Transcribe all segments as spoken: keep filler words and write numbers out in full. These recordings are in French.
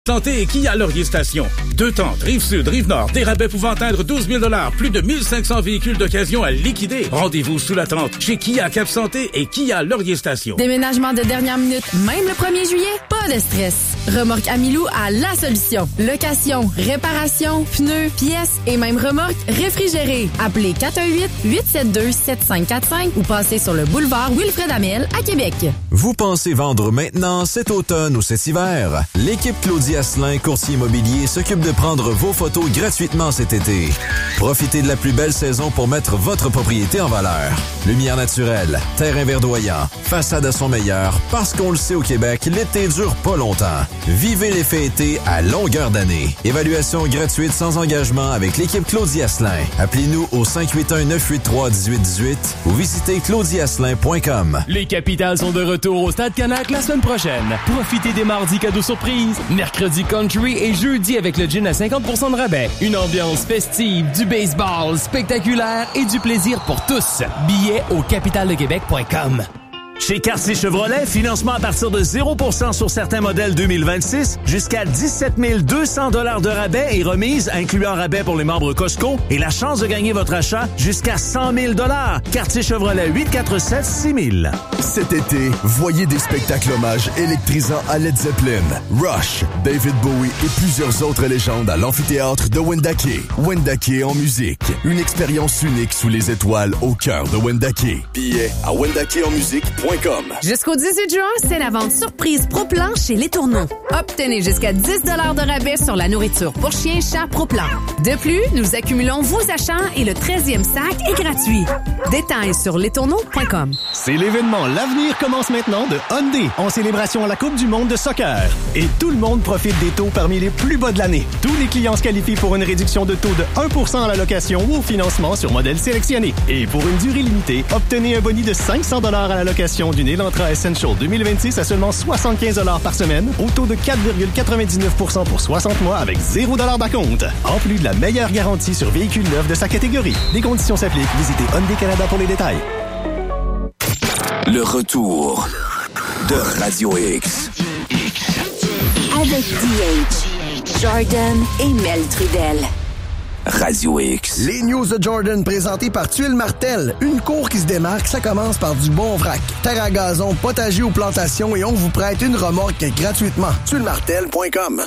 Santé et Kia Laurier Station. Deux tentes, Rive-Sud, Rive-Nord, des rabais pouvant atteindre douze mille dollars, plus de mille cinq cents véhicules d'occasion à liquider. Rendez-vous sous la tente chez Kia Cap Santé et Kia Laurier Station. Déménagement de dernière minute, même le premier juillet, pas de stress. Remorque Amilou a la solution. Location, réparation, pneus, pièces et même remorque réfrigérée. Appelez quatre un huit, huit sept deux, sept cinq quatre cinq ou passez sur le boulevard Wilfred Amel à Québec. Vous pensez vendre maintenant, cet automne ou cet hiver? L'équipe Claudie Asselin, courtier immobilier, s'occupe de prendre vos photos gratuitement cet été. Profitez de la plus belle saison pour mettre votre propriété en valeur. Lumière naturelle, terrain verdoyant, façade à son meilleur, parce qu'on le sait au Québec, l'été dure pas longtemps. Vivez l'effet été à longueur d'année. Évaluation gratuite sans engagement avec l'équipe Claudie Asselin. Appelez-nous au cinq huit un, neuf huit trois, un huit un huit ou visitez claudie asselin point com. Les Capitals sont de retour au Stade Canac la semaine prochaine. Profitez des mardis cadeaux surprises, mercredi country et jeudi avec le gin à cinquante pour cent de rabais. Une ambiance festive, du baseball spectaculaire et du plaisir pour tous. Billets au capital de québec point com. Chez Cartier Chevrolet, financement à partir de zéro pour cent sur certains modèles deux mille vingt-six, jusqu'à dix-sept mille deux cents dollars de rabais et remise, incluant rabais pour les membres Costco et la chance de gagner votre achat jusqu'à cent mille dollars. Cartier Chevrolet, huit quatre sept, six mille. Cet été, voyez des spectacles hommages électrisants à Led Zeppelin, Rush, David Bowie et plusieurs autres légendes à l'amphithéâtre de Wendake. Wendake en musique. Une expérience unique sous les étoiles au cœur de Wendake. Billets à wendake en musique point com. Jusqu'au dix-huit juin, c'est la vente surprise ProPlan chez Les Tourneaux. Obtenez jusqu'à dix dollars de rabais sur la nourriture pour chiens, chats ProPlan. De plus, nous accumulons vos achats et le treizième sac est gratuit. Détails sur les tourneaux point com. C'est l'événement L'avenir commence maintenant de Hyundai en célébration à la Coupe du monde de soccer. Et tout le monde profite des taux parmi les plus bas de l'année. Tous les clients se qualifient pour une réduction de taux de un pour cent à la location ou au financement sur modèle sélectionné. Et pour une durée limitée, obtenez un boni de cinq cents dollars à la location d'une Elantra Essential deux mille vingt-six à seulement soixante-quinze dollars par semaine au taux de quatre virgule quatre-vingt-dix-neuf pour cent pour soixante mois avec zéro dollar d'acompte. En plus de la meilleure garantie sur véhicules neufs de sa catégorie. Les conditions s'appliquent. Visitez Hyundai Canada pour les détails. Le retour de Radio X. Avec D H, Jordan et Mel Trudel. Radio X. Les news de Jordan présentées par Tuile Martel. Une cour qui se démarque, ça commence par du bon vrac. Terre à gazon, potager ou plantation et on vous prête une remorque gratuitement. tuile martel point com.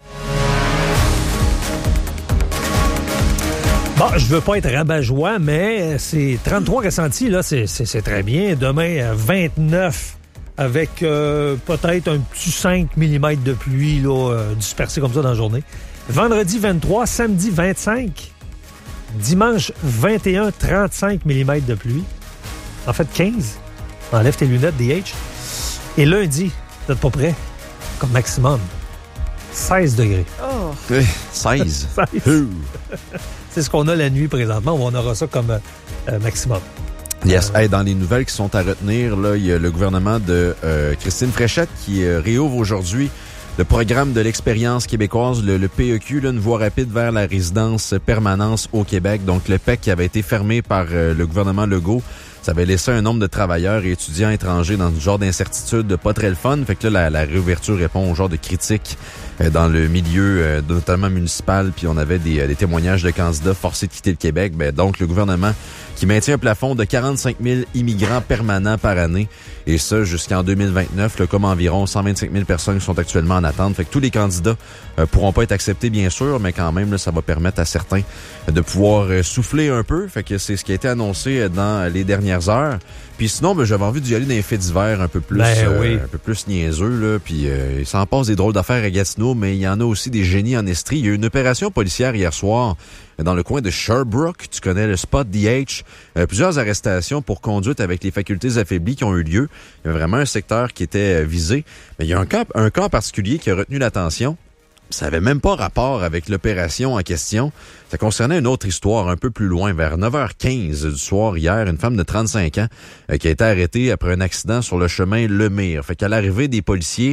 Bon, je veux pas être rabat-joie, mais c'est trente-trois ressentis, là, c'est, c'est, c'est très bien. Demain, vingt-neuf, avec euh, peut-être un petit cinq millimètres de pluie là, euh, dispersé comme ça dans la journée. Vendredi vingt-trois, samedi vingt-cinq, dimanche vingt et un, trente-cinq millimètres de pluie. En fait, quinze. Enlève tes lunettes, D H. Et lundi, vous n'êtes pas prêts, comme maximum, seize degrés. Oh. Oui, seize. seize. C'est ce qu'on a la nuit présentement. On aura ça comme euh, maximum. Yes. Hey, dans les nouvelles qui sont à retenir, là, il y a le gouvernement de euh, Christine Fréchette qui euh, réouvre aujourd'hui le programme de l'expérience québécoise, le, le P E Q, là, une voie rapide vers la résidence permanence au Québec. Donc, le P E C qui avait été fermé par euh, le gouvernement Legault, ça avait laissé un nombre de travailleurs et étudiants étrangers dans ce genre d'incertitude pas très le fun. Fait que là, la, la réouverture répond au genre de critiques euh, dans le milieu, euh, notamment municipal. Puis on avait des, euh, des témoignages de candidats forcés de quitter le Québec. Ben, donc, le gouvernement qui maintient un plafond de quarante-cinq mille immigrants permanents par année. Et ça, jusqu'en deux mille vingt-neuf, là, comme environ cent vingt-cinq mille personnes qui sont actuellement en attente. Fait que tous les candidats euh, pourront pas être acceptés, bien sûr, mais quand même, là, ça va permettre à certains de pouvoir euh, souffler un peu. Fait que c'est ce qui a été annoncé dans les dernières heures. Puis sinon, ben, j'avais envie d'y aller dans les faits divers un peu plus, ben, euh, oui. un peu plus niaiseux, là. Puis euh, il s'en passe des drôles d'affaires à Gatineau, mais il y en a aussi des génies en Estrie. Il y a eu une opération policière hier soir dans le coin de Sherbrooke. Tu connais le spot D H. Euh, plusieurs arrestations pour conduite avec les facultés affaiblies qui ont eu lieu. Il y a vraiment un secteur qui était euh, visé. Mais il y a un cas, un cas en particulier qui a retenu l'attention. Ça avait même pas rapport avec l'opération en question. Ça concernait une autre histoire un peu plus loin. Vers neuf heures quinze du soir hier, une femme de trente-cinq ans euh, qui a été arrêtée après un accident sur le chemin Lemire. Fait qu'à l'arrivée des policiers,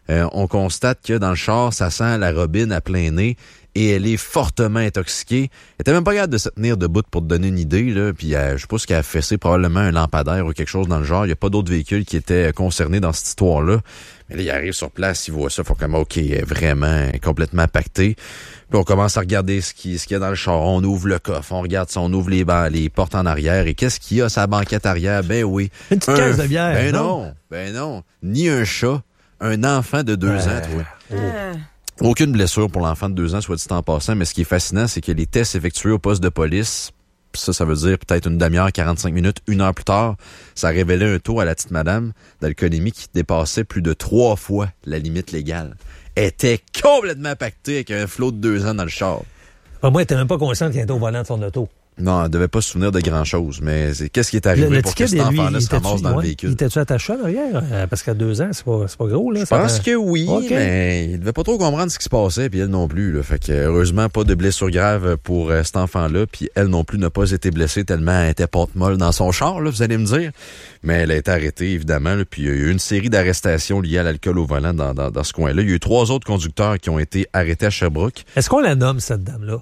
Euh, on constate que dans le char, ça sent la robine à plein nez et elle est fortement intoxiquée. Elle était même pas capable de se tenir debout pour te donner une idée, là. Puis euh, je sais pas ce qu'elle a fessé, probablement un lampadaire ou quelque chose dans le genre. Il y a pas d'autres véhicules qui étaient concernés dans cette histoire-là. Mais là, il arrive sur place, il voit ça, il faut comme, OK, elle est vraiment complètement pactée. Puis on commence à regarder ce qu'il ce qu'il y a dans le char. On ouvre le coffre, on regarde ça, on ouvre les, ban- les portes en arrière. Et qu'est-ce qu'il y a, sa banquette arrière? Ben oui. Une petite caisse de bière. Ben non? non, ben non. Ni un chat, un enfant de deux Ouais. ans, toi. Ah. Aucune blessure pour l'enfant de deux ans, soit dit en passant, mais ce qui est fascinant, c'est que les tests effectués au poste de police, ça, ça veut dire peut-être une demi-heure, quarante-cinq minutes, une heure plus tard, ça révélait un taux à la petite madame d'alcoolémie qui dépassait plus de trois fois la limite légale. Elle était complètement pactée avec un flot de deux ans dans le char. Enfin, moi, elle était même pas consciente qu'elle était au volant de son auto. Non, elle devait pas se souvenir de grand-chose, mais c'est qu'est-ce qui est arrivé Le, le pour ticket, que cet lui, enfant-là il se ramasse était-tu- dans le ouais, véhicule? Il était-tu attaché en arrière? Euh, parce qu'à deux ans, c'est pas, c'est pas gros, là. Je ça pense fait- que oui, OK. mais il devait pas trop comprendre ce qui se passait, puis elle non plus. Là. Fait que heureusement, pas de blessure grave pour euh, cet enfant-là, puis elle non plus n'a pas été blessée tellement elle était pâte molle dans son char, là, vous allez me dire. Mais elle a été arrêtée, évidemment, là, puis il y a eu une série d'arrestations liées à l'alcool au volant dans, dans, dans ce coin-là. Il y a eu trois autres conducteurs qui ont été arrêtés à Sherbrooke. Est-ce qu'on la nomme, cette dame-là?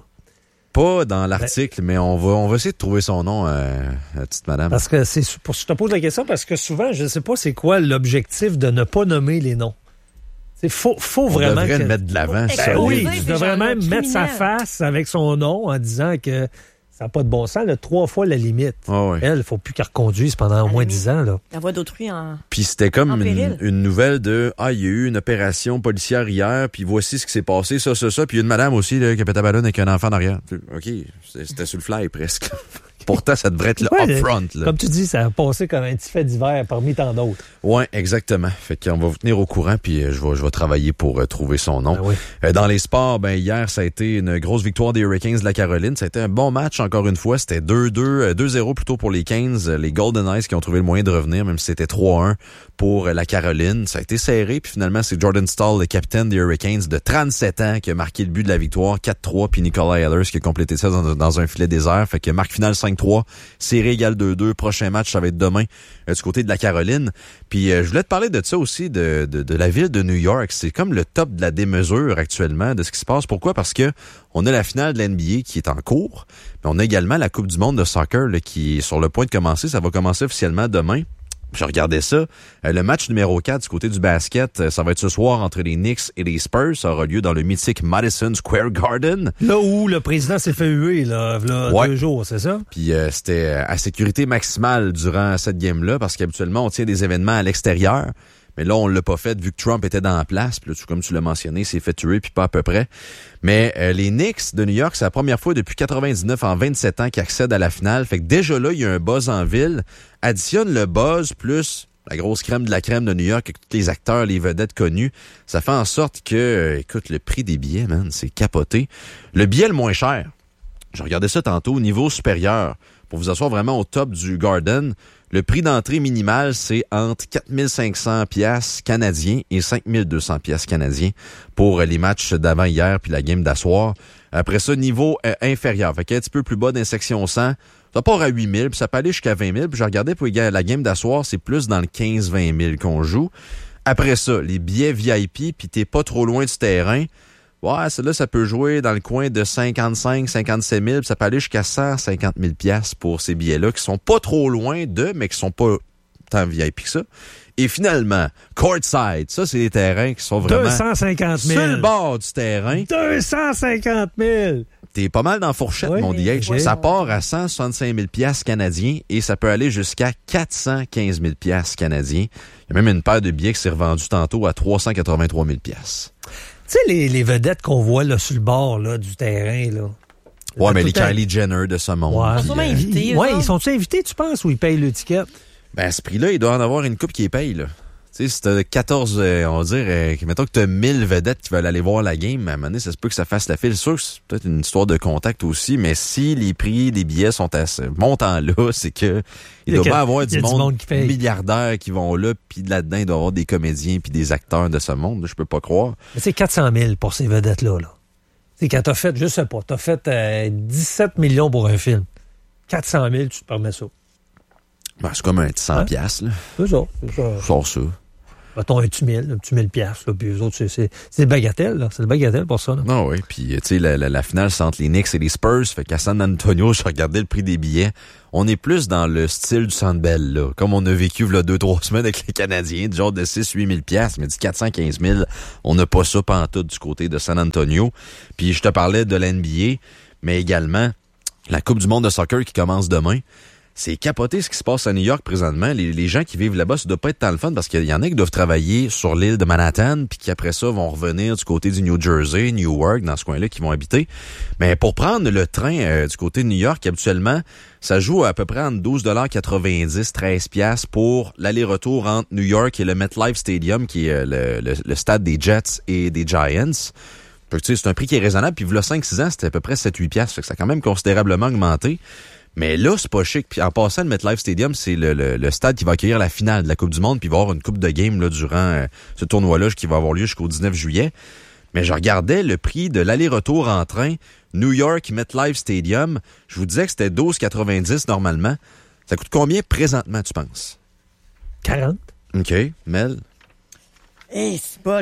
Pas dans l'article, mais on va on va essayer de trouver son nom, euh, la petite madame. Parce que c'est pour je te pose la question parce que souvent, je ne sais pas c'est quoi l'objectif de ne pas nommer les noms. Il faut, faut on vraiment. devrait que... le mettre de l'avant. Ben ça. oui, Ces tu devrais gens-là même mettre sa criminels. face avec son nom en disant que ça n'a pas de bon sens, là, trois fois la limite. Ah ouais. Elle, il ne faut plus qu'elle reconduise pendant au À moins la dix ans. Là. La voix d'autrui en... Puis c'était comme En une, péril. une nouvelle de « Ah, il y a eu une opération policière hier, puis voici ce qui s'est passé, ça, ça, ça. » Puis il y a une madame aussi là, qui a pété la ballonne avec un enfant en arrière. OK, c'était sur le fly presque. Pourtant, ça devrait être le Ouais, upfront. Là. Comme tu dis, ça a passé comme un petit fait d'hiver parmi tant d'autres. Oui, exactement. Fait qu'on va vous tenir au courant, puis euh, je vais, je vais travailler pour euh, trouver son nom. Ah oui. Euh, dans les sports, ben hier, ça a été une grosse victoire des Hurricanes de la Caroline. Ça a été un bon match, encore une fois. C'était deux deux, euh, deux zéro plutôt pour les Canes. Euh, Les Golden Knights qui ont trouvé le moyen de revenir, même si c'était trois un pour euh, la Caroline. Ça a été serré, puis finalement, c'est Jordan Staal, le capitaine des Hurricanes de trente-sept ans, qui a marqué le but de la victoire, quatre trois, puis Nikolai Ehlers qui a complété ça dans, dans un filet désert. Fait que marque finale cinq trois, série égale deux deux. Prochain match, ça va être demain euh, du côté de la Caroline. Puis euh, je voulais te parler de ça aussi, de, de, de la ville de New York. C'est comme le top de la démesure actuellement de ce qui se passe. Pourquoi? Parce que on a la finale de l'N B A qui est en cours, mais on a également la Coupe du monde de soccer là, qui est sur le point de commencer. Ça va commencer officiellement demain. Je regardais ça. Euh, le match numéro quatre du côté du basket, euh, ça va être ce soir entre les Knicks et les Spurs. Ça aura lieu dans le mythique Madison Square Garden. Là où le président s'est fait huer, là, là Ouais. deux jours, c'est ça? Puis euh, c'était à sécurité maximale durant cette game-là, parce qu'habituellement, on tient des événements à l'extérieur. Mais là, on l'a pas fait vu que Trump était dans la place. Puis là, tout comme tu l'as mentionné, s'est fait tuer, puis pas à peu près. Mais euh, les Knicks de New York, c'est la première fois depuis quatre-vingt-dix-neuf en vingt-sept ans qu'ils accèdent à la finale. Fait que déjà là, il y a un buzz en ville. Additionne le buzz plus la grosse crème de la crème de New York avec tous les acteurs, les vedettes connues. Ça fait en sorte que, euh, écoute, le prix des billets, man, c'est capoté. Le billet le moins cher, je regardais ça tantôt, au niveau supérieur, pour vous asseoir vraiment au top du Garden, le prix d'entrée minimal, c'est entre quatre mille cinq cents piastres canadiens et cinq mille deux cents piastres canadiens pour les matchs d'avant-hier puis la game d'asseoir. Après ça, niveau euh, inférieur, fait qu'un petit peu plus bas d'une section cent, ça part à huit mille, puis ça peut aller jusqu'à vingt mille. Puis je regardais pour la game d'asseoir, c'est plus dans le quinze vingt mille qu'on joue. Après ça, les billets V I P, puis t'es pas trop loin du terrain, ouais, celle-là, ça peut jouer dans le coin de cinquante-cinq, cinquante-sept mille, puis ça peut aller jusqu'à cent cinquante mille piastres pour ces billets-là, qui sont pas trop loin d'eux, mais qui sont pas tant V I P que ça. Et finalement, courtside, ça, c'est des terrains qui sont vraiment deux cent cinquante mille. sur le bord du terrain. deux cent cinquante mille. T'es pas mal dans la fourchette, Oui, mon D H. oui. Ça part à cent soixante-cinq mille piastres canadiens et ça peut aller jusqu'à quatre cent quinze mille piastres canadiens. Il y a même une paire de billets qui s'est revendue tantôt à trois cent quatre-vingt-trois mille piastres. Tu sais, les, les vedettes qu'on voit là, sur le bord là, du terrain, là. Ouais, mais Tout les le temps- Kylie Jenner de ce monde. Ouais. puis, Sûrement euh, invités, eux Ouais, autres. ils sont-ils invités, tu penses, ou ils payent l'étiquette? Ben, à ce prix-là, il doit en avoir une coupe qui est paye, là. Tu sais, si t'as quatorze, euh, on va dire, euh, mettons que t'as mille vedettes qui veulent aller voir la game, à un moment donné, ça se peut que ça fasse la file. C'est sûr que c'est peut-être une histoire de contact aussi, mais si les prix des billets sont à ce montant-là, c'est que il Il y a doit que- pas avoir il y du a du monde, monde qui paye. milliardaires qui vont là, puis là-dedans, il doit y avoir des comédiens puis des acteurs de ce monde. Je peux pas croire. Mais c'est quatre cent mille pour ces vedettes-là. Là. C'est quand t'as fait, je sais pas, t'as fait euh, dix-sept millions pour un film. quatre cent mille, tu te permets ça. Ben, c'est comme un petit cent Ouais. piastres, là. C'est ça. C'est ça. Sors ça. Mettons un petit mille, un petit mille piastres, là, puis eux autres, c'est, c'est, c'est des bagatelles, là. C'est des bagatelles pour ça, là. Non, oui. Puis, tu sais, la, la, la finale, c'est entre les Knicks et les Spurs. Fait qu'à San Antonio, je regardais le prix des billets. On est plus dans le style du Centre Bell, là. Comme on a vécu, là, deux, trois semaines avec les Canadiens, du genre de six, huit mille piastres, mais du quatre cent quinze mille. On n'a pas ça pantoute du côté de San Antonio. Puis, je te parlais de l'N B A, mais également la Coupe du monde de soccer qui commence demain. C'est capoté ce qui se passe à New York présentement. Les, les gens qui vivent là-bas, ça doit pas être tant le fun parce qu'il y en a qui doivent travailler sur l'île de Manhattan puis qui après ça vont revenir du côté du New Jersey, Newark, dans ce coin-là, qui vont habiter. Mais pour prendre le train euh, du côté de New York, habituellement, ça joue à peu près entre douze dollars quatre-vingt-dix, treize piastres pour l'aller-retour entre New York et le MetLife Stadium, qui est le, le, le stade des Jets et des Giants. Fait que, tu sais, c'est un prix qui est raisonnable. Puis, il y a cinq six ans, c'était à peu près sept huit piastres. Fait que ça a quand même considérablement augmenté. Mais là, c'est pas chic. Puis en passant, le MetLife Stadium, c'est le, le, le stade qui va accueillir la finale de la Coupe du monde, puis il va y avoir une coupe de game là, durant euh, ce tournoi-là qui va avoir lieu jusqu'au dix-neuf juillet. Mais je regardais le prix de l'aller-retour en train New York MetLife Stadium. Je vous disais que c'était douze quatre-vingt-dix normalement. Ça coûte combien présentement, tu penses? quarante. OK. Mel? Eh, c'est pas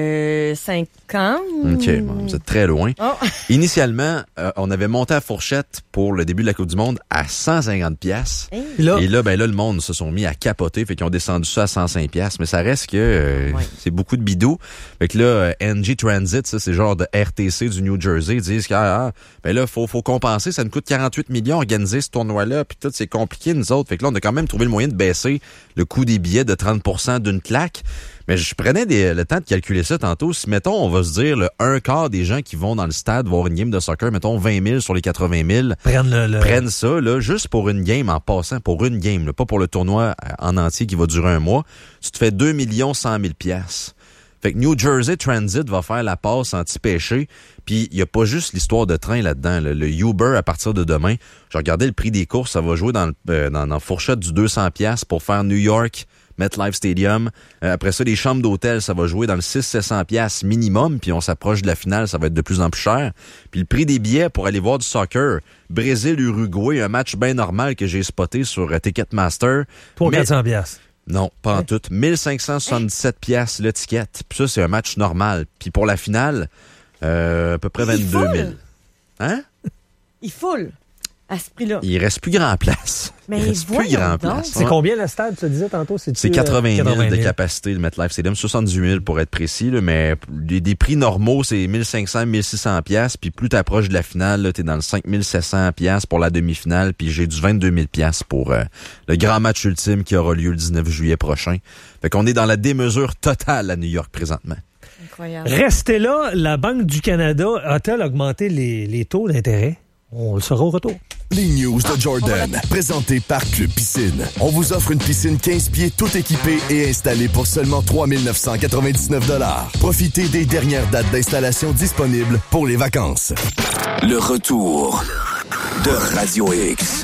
le cinquante. OK, bon, vous êtes très loin. Oh. Initialement, euh, on avait monté à fourchette pour le début de la Coupe du monde à cent cinquante piastres. Hey. Là, Et là, ben là, le monde se sont mis à capoter, fait qu'ils ont descendu ça à cent cinq piastres. Mais ça reste que euh, ouais. c'est beaucoup de bidou. Fait que là, euh, N J Transit, ça, c'est genre de R T C du New Jersey, ils disent que ah, ah, ben là, faut, faut compenser, ça nous coûte quarante-huit millions organiser ce tournoi-là, puis tout, c'est compliqué, nous autres. Fait que là, on a quand même trouvé le moyen de baisser le coût des billets de trente pour cent d'une claque. Mais je prenais des, le temps de calculer ça tantôt. Si, mettons, on va se dire, le un quart des gens qui vont dans le stade voir une game de soccer, mettons vingt mille sur les quatre-vingt mille, prennent, le, le... prennent ça, là, juste pour une game en passant, pour une game, là, pas pour le tournoi en entier qui va durer un mois. Tu te fais deux millions cent mille piastres. Fait que New Jersey Transit va faire la passe anti-péché. Puis il y a pas juste l'histoire de train là-dedans. Là. Le Uber, à partir de demain, j'ai regardé le prix des courses, ça va jouer dans, euh, dans, dans la fourchette du deux cents piastres pour faire New York MetLife Stadium. Euh, après ça, les chambres d'hôtel, ça va jouer dans le six cents à sept cents piastres minimum, puis on s'approche de la finale, ça va être de plus en plus cher. Puis le prix des billets pour aller voir du soccer, Brésil-Uruguay, un match bien normal que j'ai spoté sur euh, Ticketmaster. trois mille quatre cents piastres. Non, pas en tout. mille cinq cent soixante-dix-sept piastres le ticket. Puis ça, c'est un match normal. Puis pour la finale, euh, à peu près vingt-deux mille. Hein? Il foule à ce prix-là. Il reste plus grand place. Mais il reste plus grand place. C'est combien le stade, tu disais tantôt? C'est, c'est quatre-vingt mille de capacité, le MetLife Stadium. soixante-dix mille pour être précis, là, mais des, des prix normaux, c'est mille cinq cents, mille six cents piastres. Puis plus t'approches de la finale, là, t'es dans le cinq mille sept cents piastres pour la demi-finale. Puis j'ai du vingt-deux mille piastres pour euh, le grand match ultime qui aura lieu le dix-neuf juillet prochain. Fait qu'on est dans la démesure totale à New York présentement. Incroyable. Restez là, la Banque du Canada a-t-elle augmenté les, les taux d'intérêt? On le saura au retour. Les news de Jordan, présentés par Club Piscine. On vous offre une piscine quinze pieds tout équipée et installée pour seulement trois mille neuf cent quatre-vingt-dix-neuf dollars. Profitez des dernières dates d'installation disponibles pour les vacances. Le retour de Radio X.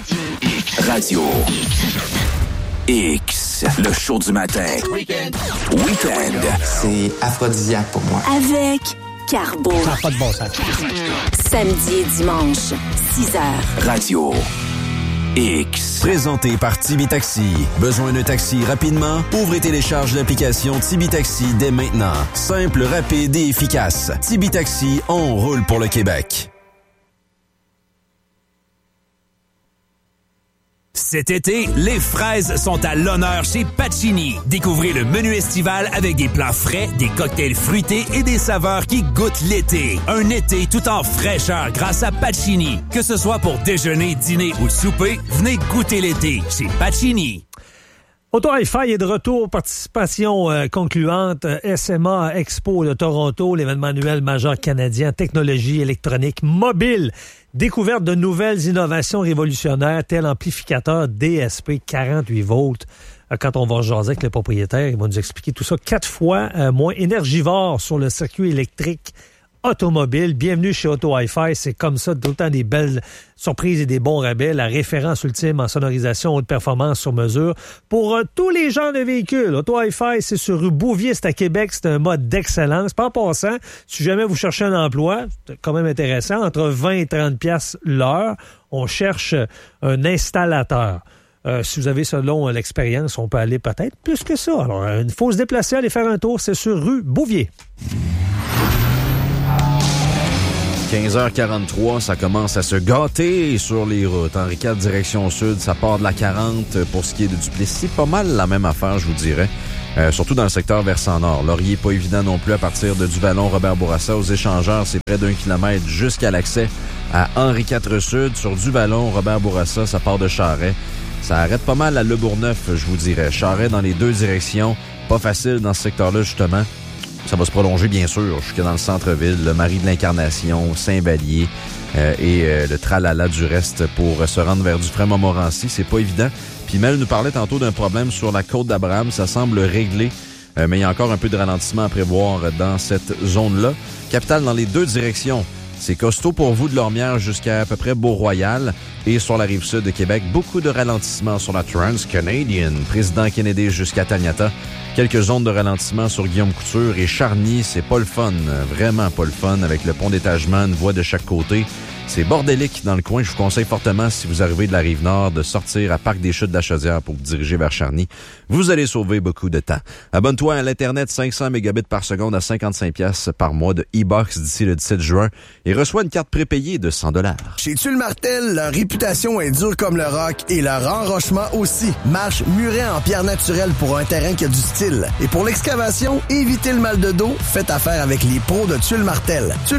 Radio X. Le show du matin. Weekend. Weekend. C'est aphrodisiaque pour moi. Avec Carbo. Ça n'a pas de bon sens. Samedi et dimanche, six heures. Radio X. Présenté par Tibi Taxi. Besoin d'un taxi rapidement? Ouvrez et télécharge l'application Tibi Taxi dès maintenant. Simple, rapide et efficace. Tibi Taxi, on roule pour le Québec. Cet été, les fraises sont à l'honneur chez Pacini. Découvrez le menu estival avec des plats frais, des cocktails fruités et des saveurs qui goûtent l'été. Un été tout en fraîcheur grâce à Pacini. Que ce soit pour déjeuner, dîner ou souper, venez goûter l'été chez Pacini. Auto Hi-Fi est de retour. Participation euh, concluante. Euh, S M A Expo de Toronto, l'événement annuel majeur canadien, technologie électronique mobile. Découverte de nouvelles innovations révolutionnaires, tel amplificateur D S P quarante-huit volts. Euh, quand on va jaser avec le propriétaire, il va nous expliquer tout ça. Quatre fois euh, moins énergivore sur le circuit électrique automobile. Bienvenue chez Auto Hi-Fi. C'est comme ça, tout le temps des belles surprises et des bons rabais. La référence ultime en sonorisation haute performance sur mesure pour euh, tous les genres de véhicules. Auto Hi-Fi, c'est sur rue Bouvier, c'est à Québec. C'est un mode d'excellence. Pas en passant, si jamais vous cherchez un emploi, c'est quand même intéressant, entre vingt et trente piastres l'heure, on cherche un installateur. Euh, si vous avez selon l'expérience, on peut aller peut-être plus que ça. Alors, il faut se déplacer, aller faire un tour, c'est sur rue Bouvier. quinze heures quarante-trois, ça commence à se gâter sur les routes. Henri quatre, direction sud, ça part de la quarante. Pour ce qui est de Duplessis, pas mal la même affaire, je vous dirais. Euh, surtout dans le secteur versant nord. Laurier, pas évident non plus à partir de Duvallon, Robert Bourassa. Aux échangeurs, c'est près d'un kilomètre jusqu'à l'accès à Henri quatre sud. Sur Duvallon, Robert Bourassa, ça part de Charret. Ça arrête pas mal à Le Bourgneuf, je vous dirais. Charret dans les deux directions. Pas facile dans ce secteur-là, justement. Ça va se prolonger, bien sûr, jusque dans le centre-ville, le Marie de l'Incarnation, Saint-Vallier euh, et euh, le tralala du reste pour se rendre vers Dufresne-Montmorency. C'est pas évident. Puis Mel nous parlait tantôt d'un problème sur la côte d'Abraham. Ça semble réglé, euh, mais il y a encore un peu de ralentissement à prévoir dans cette zone-là. Capitale dans les deux directions. C'est costaud pour vous de Lormière jusqu'à à peu près Beau-Royal. Et sur la rive sud de Québec, beaucoup de ralentissement sur la Trans-Canadian. Président Kennedy jusqu'à Taniata. Quelques zones de ralentissement sur Guillaume Couture et Charny. C'est pas le fun, vraiment pas le fun, avec le pont d'étagement, une voie de chaque côté. C'est bordélique dans le coin. Je vous conseille fortement, si vous arrivez de la Rive-Nord, de sortir à Parc des Chutes de la Chaudière pour vous diriger vers Charny. Vous allez sauver beaucoup de temps. Abonne-toi à l'Internet cinq cents mégabits par seconde à cinquante-cinq piastres par mois de e-box d'ici le dix-sept juin et reçois une carte prépayée de cent dollars. Chez Tulle Martel, leur réputation est dure comme le roc et leur enrochement aussi. Marche muret en pierre naturelle pour un terrain qui a du style. Et pour l'excavation, évitez le mal de dos, faites affaire avec les pros de Tulle Martel. Tulle